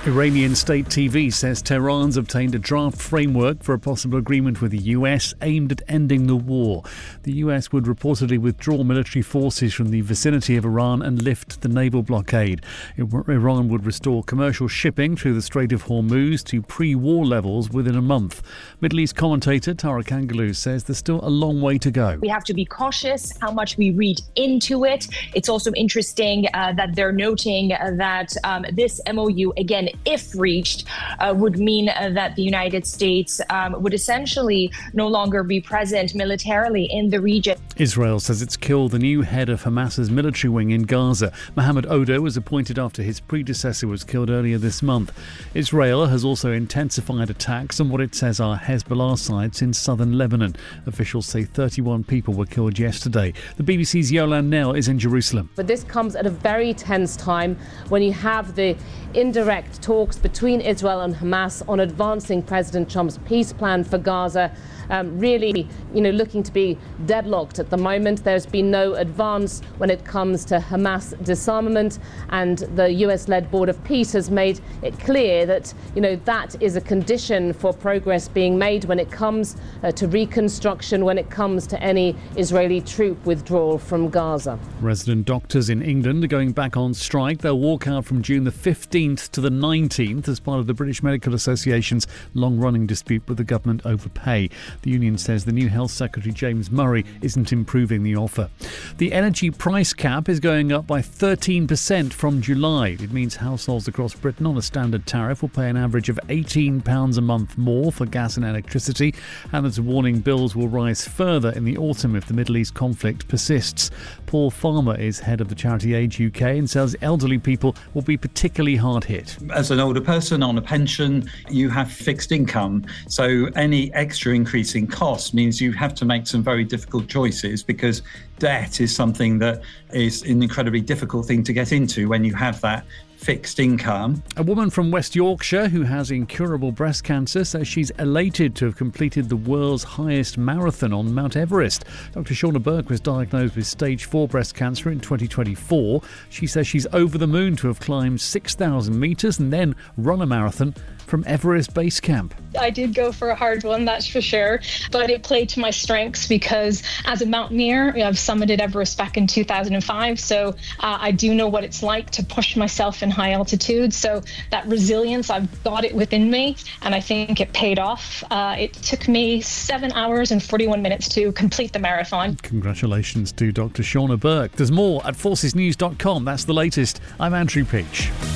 Iranian state TV says Tehran's obtained a draft framework for a possible agreement with the US aimed at ending the war. The US would reportedly withdraw military forces from the vicinity of Iran and lift the naval blockade. Iran would restore commercial shipping through the Strait of Hormuz to pre-war levels within a month. Middle East commentator Tara Kangaloo says there's still a long way to go. We have to be cautious how much we read into it. It's also interesting that they're noting that this MOU, again, if reached, would mean that the United States would essentially no longer be present militarily in the region. Israel says it's killed the new head of Hamas's military wing in Gaza. Mohammed Odo was appointed after his predecessor was killed earlier this month. Israel has also intensified attacks on what it says are Hezbollah sites in southern Lebanon. Officials say 31 people were killed yesterday. The BBC's Yolande Knell is in Jerusalem. But this comes at a very tense time when you have the indirect talks between Israel and Hamas on advancing President Trump's peace plan for Gaza. Really, looking to be deadlocked at the moment. There's been no advance when it comes to Hamas disarmament, and the US-led Board of Peace has made it clear that, that is a condition for progress being made when it comes to reconstruction, when it comes to any Israeli troop withdrawal from Gaza. Resident doctors in England are going back on strike. They'll walk out from June the 15th to the 19th as part of the British Medical Association's long-running dispute with the government over pay. The union says the new Health Secretary James Murray isn't improving the offer. The energy price cap is going up by 13% from July. It means households across Britain on a standard tariff will pay an average of £18 a month more for gas and electricity, and there's a warning bills will rise further in the autumn if the Middle East conflict persists. Paul Farmer is head of the charity Age UK and says elderly people will be particularly hard hit. As an older person on a pension, you have fixed income, so any extra increase in cost means you have to make some very difficult choices, because debt is something that is an incredibly difficult thing to get into when you have that fixed income. A woman from West Yorkshire who has incurable breast cancer says she's elated to have completed the world's highest marathon on Mount Everest. Dr. Shauna Burke was diagnosed with stage 4 breast cancer in 2024. She says she's over the moon to have climbed 6,000 metres and then run a marathon from Everest Base Camp. I did go for a hard one, that's for sure, but it played to my strengths because as a mountaineer, I've summited Everest back in 2005, so I do know what it's like to push myself in high altitude. So that resilience, I've got it within me, and I think it paid off. It took me 7 hours and 41 minutes to complete the marathon. Congratulations to Dr. Shauna Burke. There's more at forcesnews.com. That's the latest. I'm Andrew Peach.